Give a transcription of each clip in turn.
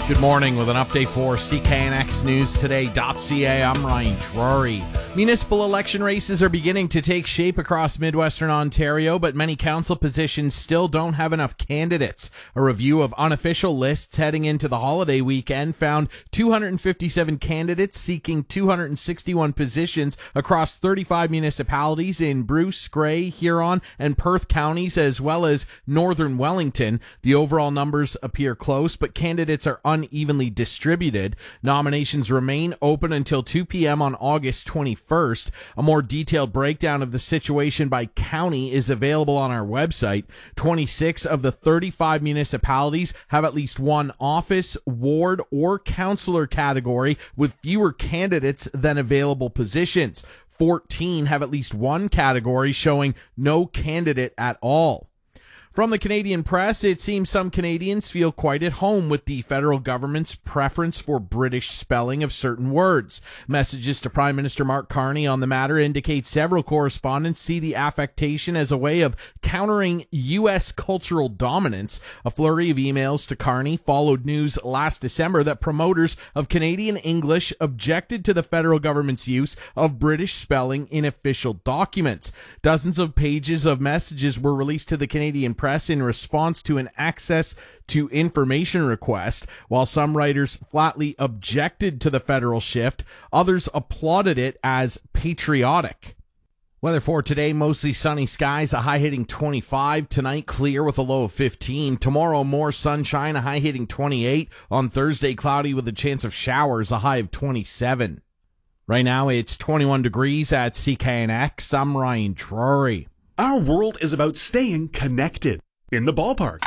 Good morning with an update for CKNXNewsToday.ca. I'm Ryan Drury. Municipal election races are beginning to take shape across Midwestern Ontario, but many council positions still don't have enough candidates. A review of unofficial lists heading into the holiday weekend found 257 candidates seeking 261 positions across 35 municipalities in Bruce, Grey, Huron, and Perth counties, as well as northern Wellington. The overall numbers appear close, but candidates are unevenly distributed. Nominations remain open until 2 p.m. on August 21st. A more detailed breakdown of the situation by county is available on our website. 26 of the 35 municipalities have at least one office, ward, or councillor category with fewer candidates than available positions. 14 have at least one category showing no candidate at all. From the Canadian Press, it seems some Canadians feel quite at home with the federal government's preference for British spelling of certain words. Messages to Prime Minister Mark Carney on the matter indicate several correspondents see the affectation as a way of countering U.S. cultural dominance. A flurry of emails to Carney followed news last December that promoters of Canadian English objected to the federal government's use of British spelling in official documents. Dozens of pages of messages were released to the Canadian Press in response to an access to information request. While some writers flatly objected to the federal shift, others applauded it as patriotic. Weather for today, mostly sunny skies, a high hitting 25. Tonight, clear with a low of 15. Tomorrow, more sunshine, a high hitting 28. On Thursday, cloudy with a chance of showers, a high of 27. Right now, it's 21 degrees at CKNX. I'm Ryan Drury. Our world is about staying connected. In the ballpark.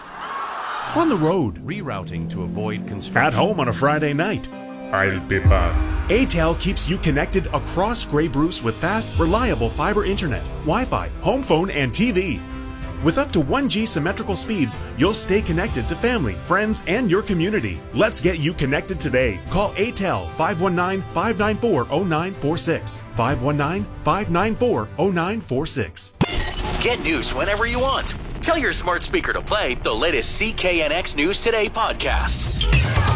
On the road. Rerouting to avoid construction. At home on a Friday night. I'll be back. A-Tel keeps you connected across Grey Bruce with fast, reliable fiber internet, Wi-Fi, home phone, and TV. With up to 1G symmetrical speeds, you'll stay connected to family, friends, and your community. Let's get you connected today. Call A-Tel 519-594-0946. 519-594-0946. Get news whenever you want. Tell your smart speaker to play the latest CKNX News Today podcast.